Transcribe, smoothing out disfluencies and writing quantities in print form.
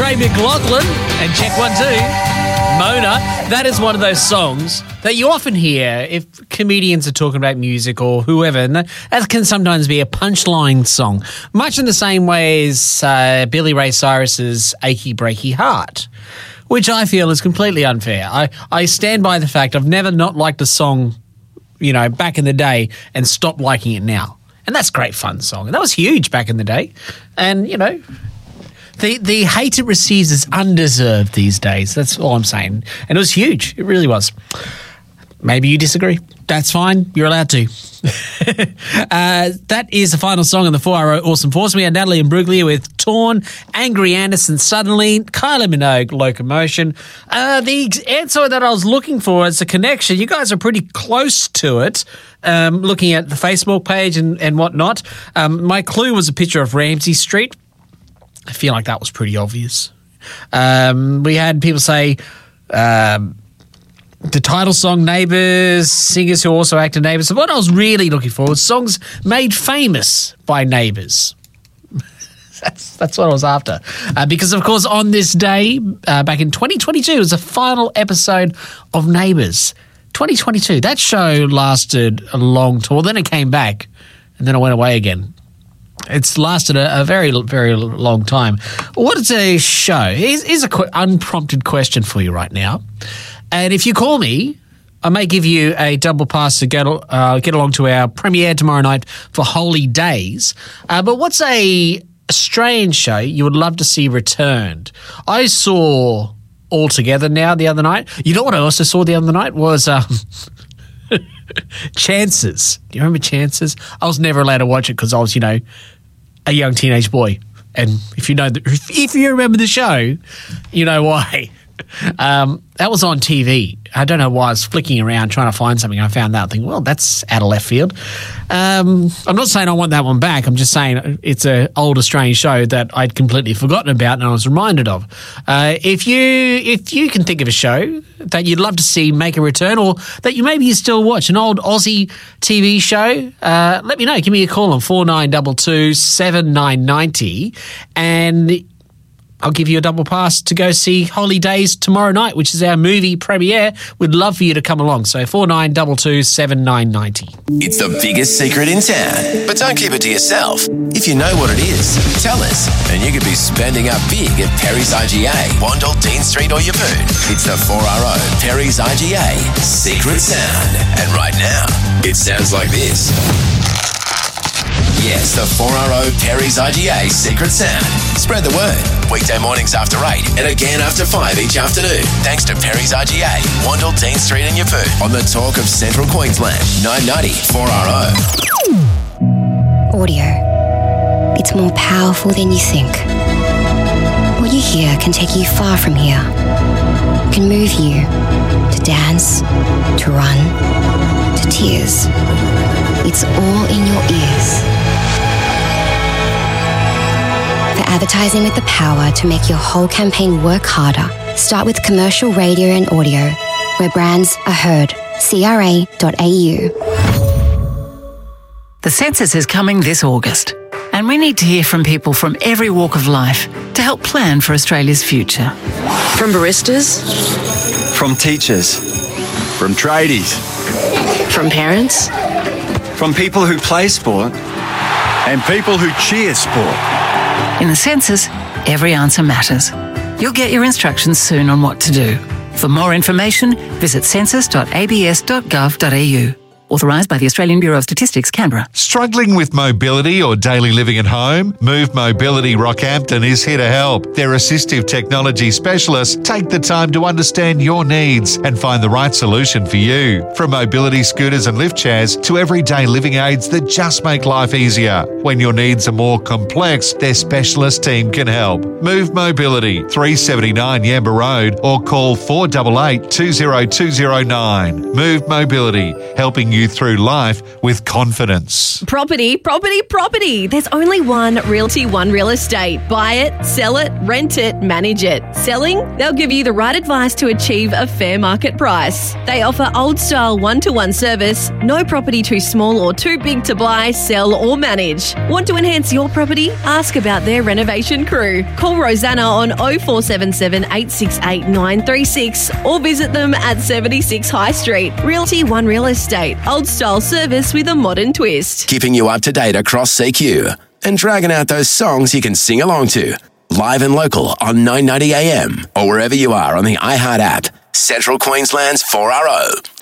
Ray McLaughlin and Check 1 2. Mona. That is one of those songs that you often hear if comedians are talking about music or whoever, and that can sometimes be a punchline song, much in the same way as Billy Ray Cyrus's Achy Breaky Heart, which I feel is completely unfair. I stand by the fact I've never not liked a song, back in the day and stopped liking it now. And that's a great fun song. And that was huge back in the day. And, the hate it receives is undeserved these days. That's all I'm saying. And it was huge. It really was. Maybe you disagree. That's fine. You're allowed to. That is the final song on the 4RO Awesome Force. We had Natalie Imbruglia with Torn, Angry Anderson, Suddenly, Kylie Minogue, Locomotion. The answer that I was looking for is a connection. You guys are pretty close to it, looking at the Facebook page and whatnot. My clue was a picture of Ramsay Street. I feel like that was pretty obvious. We had people say the title song Neighbours, singers who also act in Neighbours. So what I was really looking for was songs made famous by Neighbours. That's what I was after. Because, of course, on this day, back in 2022, was the final episode of Neighbours. 2022. That show lasted a long time. Then it came back, and then it went away again. It's lasted a very, very long time. What is a show? Here's an unprompted question for you right now. And if you call me, I may give you a double pass to get along to our premiere tomorrow night for Holy Days. But what's a Australian show you would love to see returned? I saw All Together Now the other night. You know what I also saw the other night was Chances. Do you remember Chances? I was never allowed to watch it because I was, a young teenage boy. And if you remember the show, you know why. That was on TV. I don't know why. I was flicking around trying to find something. I found that. I think, well, that's out of left field. I'm not saying I want that one back. I'm just saying it's an old Australian show that I'd completely forgotten about and I was reminded of. If you can think of a show that you'd love to see make a return or that you still watch, an old Aussie TV show, let me know. Give me a call on 4922 7990 and I'll give you a double pass to go see Holy Days tomorrow night, which is our movie premiere. We'd love for you to come along. So 4922 7990. It's the biggest secret in town, but don't keep it to yourself. If you know what it is, tell us, and you could be spending up big at Perry's IGA, Wandle, Dean Street or Yeppoon. It's the 4RO Perry's IGA Secret Sound. And right now, it sounds like this. Yes, the 4RO Perry's IGA Secret Sound. Spread the word. Weekday mornings after 8 and again after 5 each afternoon. Thanks to Perry's IGA, Wandle, Dean Street and Yeppoon. On the talk of Central Queensland, 990 4RO. Audio. It's more powerful than you think. What you hear can take you far from here. It can move you to dance, to run, to tears. It's all in your ears. For advertising with the power to make your whole campaign work harder, start with commercial radio and audio, where brands are heard. CRA.au. The census is coming this August, and we need to hear from people from every walk of life to help plan for Australia's future. From baristas, from teachers, from tradies, from parents, from people who play sport and people who cheer sport. In the census, every answer matters. You'll get your instructions soon on what to do. For more information, visit census.abs.gov.au. Authorised by the Australian Bureau of Statistics, Canberra. Struggling with mobility or daily living at home? Move Mobility Rockhampton is here to help. Their assistive technology specialists take the time to understand your needs and find the right solution for you. From mobility scooters and lift chairs to everyday living aids that just make life easier. When your needs are more complex, their specialist team can help. Move Mobility, 379 Yamba Road, or call 488 20209. Move Mobility, helping you you through life with confidence. Property, property, property. There's only one Realty One Real Estate. Buy it, sell it, rent it, manage it. Selling? They'll give you the right advice to achieve a fair market price. They offer old-style one-to-one service, no property too small or too big to buy, sell or manage. Want to enhance your property? Ask about their renovation crew. Call Rosanna on 0477 868 936 or visit them at 76 High Street. Realty One Real Estate. Old-style service with a modern twist. Keeping you up to date across CQ and dragging out those songs you can sing along to. Live and local on 990 AM or wherever you are on the iHeart app. Central Queensland's 4RO.